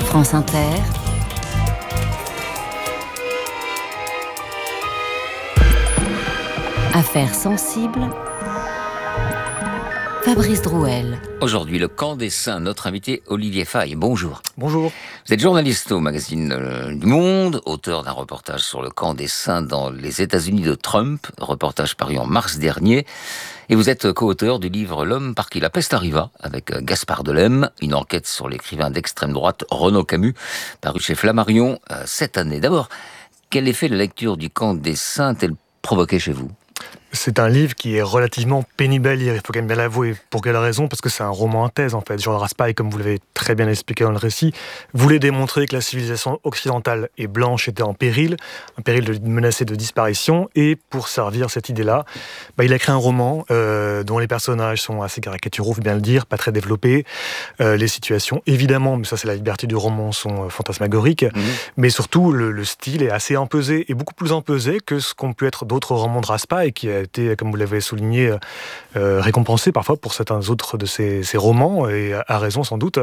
France Inter, Affaires sensibles, Fabrice Drouel. Aujourd'hui, le camp des saints, notre invité Olivier Faye. Bonjour. Bonjour. Vous êtes journaliste au magazine du Monde, auteur d'un reportage sur le camp des saints dans les États-Unis de Trump, reportage paru en mars dernier. Et vous êtes co-auteur du livre L'homme par qui la peste arriva, avec Gaspard Delhem, une enquête sur l'écrivain d'extrême droite Renaud Camus, paru chez Flammarion cette année. D'abord, quel effet la lecture du camp des saints a-t-elle provoqué chez vous ? C'est un livre qui est relativement pénible à lire, il faut quand même bien l'avouer. Pour quelle raison ? Parce que c'est un roman en thèse, en fait. Jean Raspail, comme vous l'avez très bien expliqué dans le récit, voulait démontrer que la civilisation occidentale et blanche était en péril, menacée de disparition, et pour servir cette idée-là, il a écrit un roman dont les personnages sont assez caricaturaux, il faut bien le dire, pas très développés. Les situations, évidemment, mais ça c'est la liberté du roman, sont fantasmagoriques, mais surtout le style est assez empesé, et beaucoup plus empesé que ce qu'ont pu être d'autres romans de Raspail, qui a été, comme vous l'avez souligné, récompensé parfois pour certains autres de ses romans, et à raison sans doute,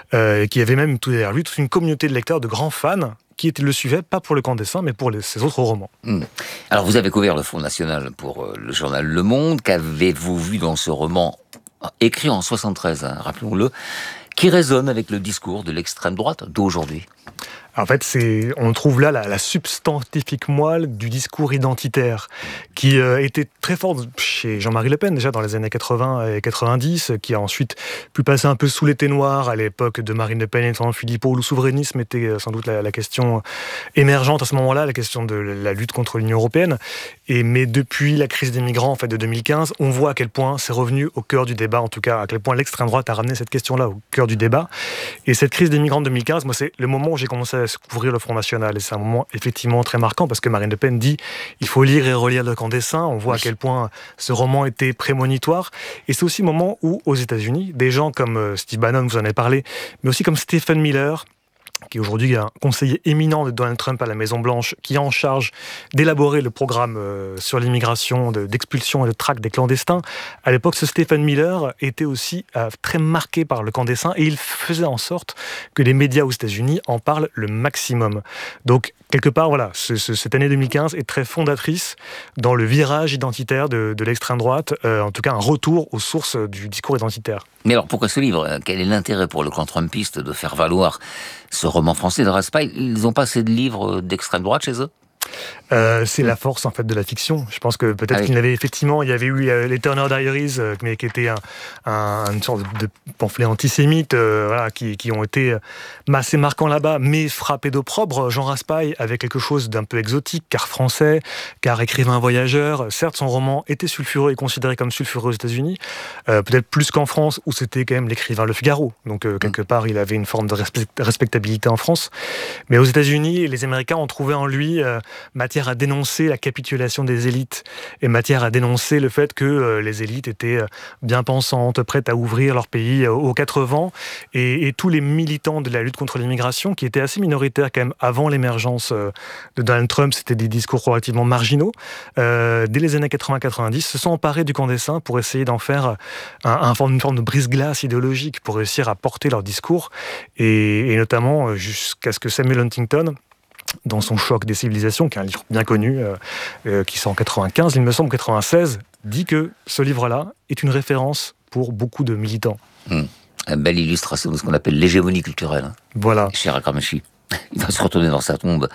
qui avait même tout derrière lui toute une communauté de lecteurs, de grands fans, qui le suivaient, pas pour le camp des saints, mais pour ses autres romans. Alors vous avez couvert le Front National pour le journal Le Monde. Qu'avez-vous vu dans ce roman, écrit en 73, rappelons-le, qui résonne avec le discours de l'extrême droite d'aujourd'hui ? En fait, on trouve là la substantifique moelle du discours identitaire qui était très fort chez Jean-Marie Le Pen, déjà dans les années 80 et 90, qui a ensuite pu passer un peu sous les ténoirs à l'époque de Marine Le Pen et de Philippot, où le souverainisme était sans doute la question émergente à ce moment-là, la question de la lutte contre l'Union européenne. Mais depuis la crise des migrants en fait, de 2015, on voit à quel point c'est revenu au cœur du débat, en tout cas à quel point l'extrême droite a ramené cette question-là au cœur du débat. Et cette crise des migrants de 2015, moi, c'est le moment où j'ai commencé à couvrir le Front National. Et c'est un moment effectivement très marquant parce que Marine Le Pen dit il faut lire et relire Le camp des saints. On voit à quel point ce roman était prémonitoire. Et c'est aussi le moment où, aux États-Unis, des gens comme Steve Bannon, vous en avez parlé, mais aussi comme Stephen Miller, qui est aujourd'hui un conseiller éminent de Donald Trump à la Maison-Blanche, qui est en charge d'élaborer le programme sur l'immigration, d'expulsion et de traque des clandestins. À l'époque, ce Stephen Miller était aussi très marqué par le camp des saints et il faisait en sorte que les médias aux États-Unis en parlent le maximum. Donc, quelque part, voilà, cette année 2015 est très fondatrice dans le virage identitaire de l'extrême droite, en tout cas un retour aux sources du discours identitaire. Mais alors, pourquoi ce livre ? Quel est l'intérêt pour le camp trumpiste de faire valoir ce roman français de Raspail ? Ils n'ont pas assez de livres d'extrême droite chez eux ? C'est la force en fait de la fiction. Je pense que peut-être qu'il y avait effectivement, il y avait eu les Turner Diaries, mais qui était une sorte de pamphlet antisémite, qui ont été assez marquants là-bas, mais frappés d'opprobre. Jean Raspail avait quelque chose d'un peu exotique, car français, car écrivain voyageur. Certes, son roman était sulfureux et considéré comme sulfureux aux États-Unis, peut-être plus qu'en France, où c'était quand même l'écrivain Le Figaro. Donc quelque part, il avait une forme de respectabilité en France. Mais aux États-Unis, les Américains ont trouvé en lui matière à dénoncer la capitulation des élites et matière à dénoncer le fait que les élites étaient bien pensantes, prêtes à ouvrir leur pays aux quatre vents, et tous les militants de la lutte contre l'immigration, qui étaient assez minoritaires quand même avant l'émergence de Donald Trump, c'était des discours relativement marginaux, dès les années 80-90, se sont emparés du camp des saints pour essayer d'en faire une forme de brise-glace idéologique, pour réussir à porter leur discours, et notamment jusqu'à ce que Samuel Huntington, dans son Choc des civilisations, qui est un livre bien connu, qui sort en 95, il me semble 96, dit que ce livre-là est une référence pour beaucoup de militants. Une belle illustration de ce qu'on appelle l'hégémonie culturelle. Voilà. Cher Akamashi. Il va se retourner dans sa tombe.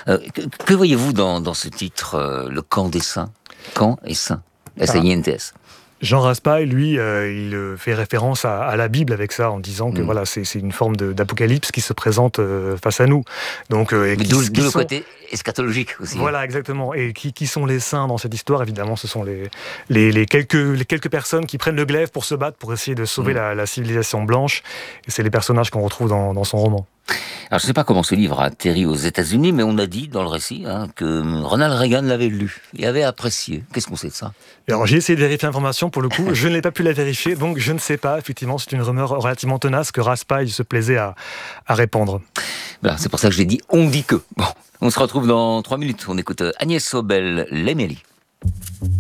Que voyez-vous dans ce titre, Le camp des saints ? Camp et saints. S-A-I-N-T-S. Jean Raspail, lui, il fait référence à la Bible avec ça, en disant que voilà, c'est une forme d'apocalypse qui se présente face à nous. Donc, d'où le côté eschatologique aussi. Voilà, exactement. Et qui sont les saints dans cette histoire ? Évidemment, ce sont les quelques personnes qui prennent le glaive pour se battre, pour essayer de sauver la civilisation blanche. Et c'est les personnages qu'on retrouve dans son roman. Alors, je ne sais pas comment ce livre a atterri aux États-Unis, mais on a dit dans le récit que Ronald Reagan l'avait lu et avait apprécié. Qu'est-ce qu'on sait de ça ? Alors, j'ai essayé de vérifier l'information, pour le coup, je n'ai pas pu la vérifier, donc je ne sais pas. Effectivement, c'est une rumeur relativement tenace que Raspail se plaisait à répandre. Voilà, c'est pour ça que j'ai dit « on dit que ». Bon, on se retrouve dans 3 minutes. On écoute Agnès Sobel, L'Émélie.